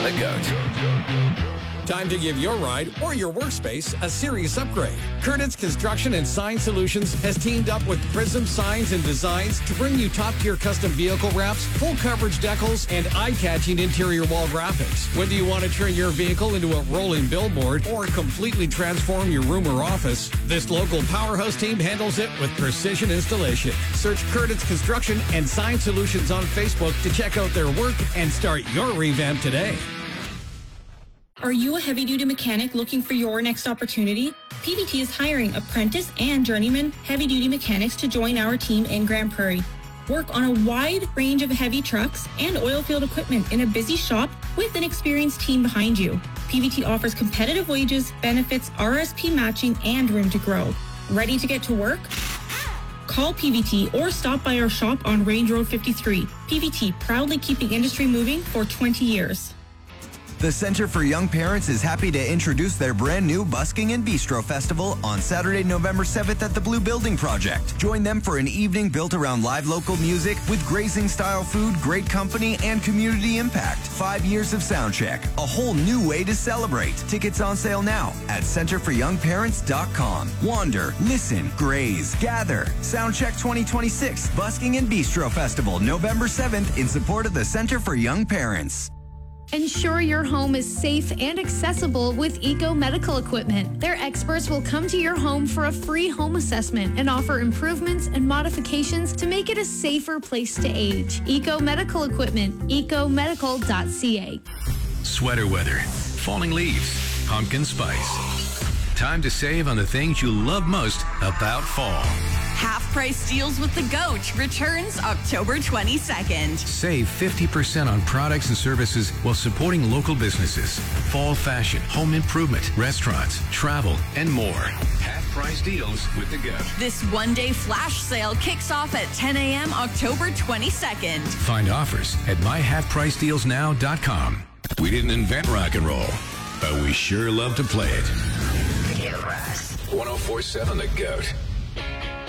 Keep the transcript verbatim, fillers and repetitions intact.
The Goat. Time to give your ride or your workspace a serious upgrade. Curtis Construction and Sign Solutions has teamed up with Prism Signs and Designs to bring you top-tier custom vehicle wraps, full coverage decals, and eye-catching interior wall graphics. Whether you want to turn your vehicle into a rolling billboard or completely transform your room or office, this local powerhouse team handles it with precision installation. Search Curtis Construction and Sign Solutions on Facebook to check out their work and start your revamp today. Are you a heavy-duty mechanic looking for your next opportunity? P V T is hiring apprentice and journeyman heavy-duty mechanics to join our team in Grand Prairie. Work on a wide range of heavy trucks and oil field equipment in a busy shop with an experienced team behind you. P V T offers competitive wages, benefits, R S P matching, and room to grow. Ready to get to work? Call P V T or stop by our shop on Range Road fifty-three. P V T, proudly keeping industry moving for twenty years. The Center for Young Parents is happy to introduce their brand new Busking and Bistro Festival on Saturday, November seventh at the Blue Building Project. Join them for an evening built around live local music with grazing-style food, great company, and community impact. Five years of sound check, a whole new way to celebrate. Tickets on sale now at center for young parents dot com. Wander, listen, graze, gather. Soundcheck twenty twenty-six Busking and Bistro Festival, November seventh in support of the Center for Young Parents. Ensure your home is safe and accessible with Eco Medical Equipment. Their experts will come to your home for a free home assessment and offer improvements and modifications to make it a safer place to age. Eco Medical Equipment, eco medical dot c a. Sweater weather, falling leaves, pumpkin spice. Time to save on the things you love most about fall. Half-price deals with the Goat returns October twenty-second. Save fifty percent on products and services while supporting local businesses. Fall fashion, home improvement, restaurants, travel, and more. Half-price deals with the Goat. This one-day flash sale kicks off at ten a.m. October twenty-second. Find offers at my half price deals now dot com. We didn't invent rock and roll, but we sure love to play it. one oh four point seven The Goat.